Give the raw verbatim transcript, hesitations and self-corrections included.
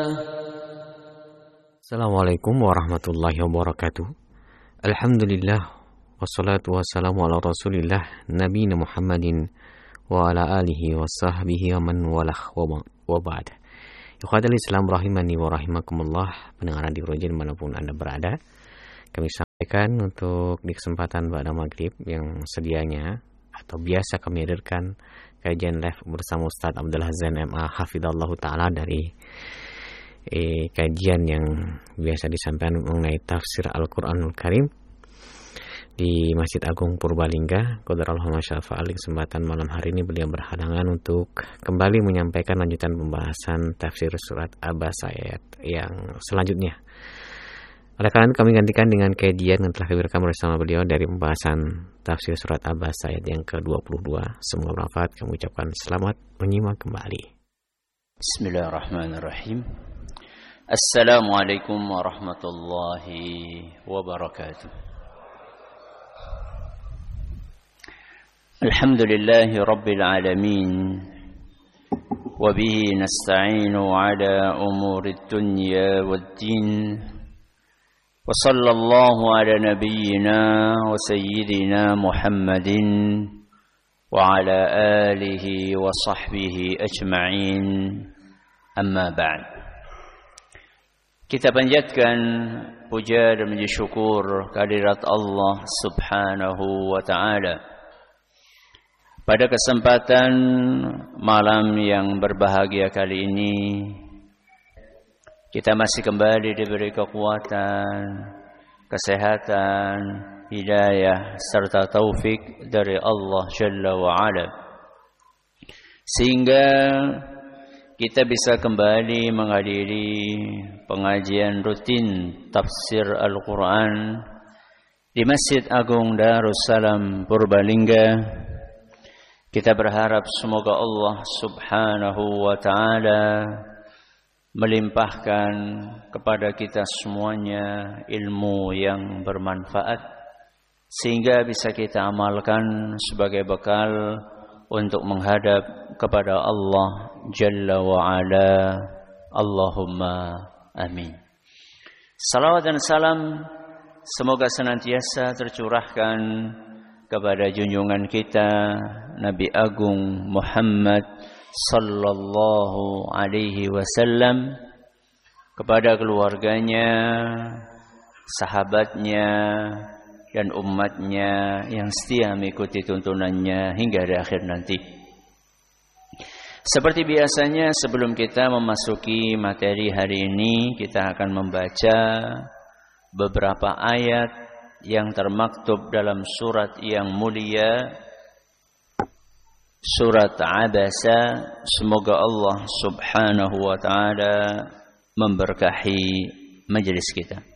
Assalamualaikum warahmatullahi wabarakatuh. Alhamdulillah wassalatu wassalamu ala Rasulillah nabiyina Muhammadin wa ala alihi wa sahbihi wa man walah wa ba'd. Ikhwatal Islam rahimani wa rahimakumullah, pendengar di Rojin manapun Anda berada. Kami sampaikan untuk di kesempatan pada maghrib yang sedianya atau biasa kami hadirkan kajian live bersama Ustaz Abdul Hazan M A Hafidhallahu Ta'ala dari eh, kajian yang biasa disampaikan mengenai tafsir Al-Quranul Karim di Masjid Agung Purbalingga. Qadarallahu masyafa'al. Kesempatan malam hari ini beliau berhalangan untuk kembali menyampaikan lanjutan pembahasan tafsir surat Abasa ayat yang selanjutnya. Oleh karena itu kami gantikan dengan kajian yang telah kami rekam bersama beliau dari pembahasan tafsir surat Abasa ayat yang ke dua puluh dua. Semoga bermanfaat. Kami ucapkan selamat menyimak kembali. Bismillahirrahmanirrahim. Assalamualaikum warahmatullahi wabarakatuh. Alhamdulillahi rabbil alamin. Wabihi nasta'inu ala umuri dunya waddin. Wa sallallahu ala nabiyyina wa sayyidina Muhammadin wa ala alihi wa sahbihi ajma'in. Amma ba'd. Kita panjatkan puja dan puji syukur kehadirat Allah Subhanahu wa ta'ala. Pada kesempatan malam yang berbahagia kali ini, kita masih kembali diberi kekuatan, kesehatan, hidayah serta taufik dari Allah Jalla wa Ala, sehingga kita bisa kembali menghadiri pengajian rutin tafsir Al-Quran di Masjid Agung Darussalam Purbalingga. Kita berharap semoga Allah Subhanahu wa ta'ala melimpahkan kepada kita semuanya ilmu yang bermanfaat, sehingga bisa kita amalkan sebagai bekal untuk menghadap kepada Allah Jalla wa'ala. Allahumma amin. Salawat dan salam semoga senantiasa tercurahkan kepada junjungan kita Nabi Agung Muhammad sallallahu alaihi wasallam, kepada keluarganya, sahabatnya, dan umatnya yang setia mengikuti tuntunannya hingga di akhir nanti. Seperti biasanya, sebelum kita memasuki materi hari ini, kita akan membaca beberapa ayat yang termaktub dalam surat yang mulia, surat Abasa. Semoga Allah Subhanahu wa ta'ala memberkahi majelis kita.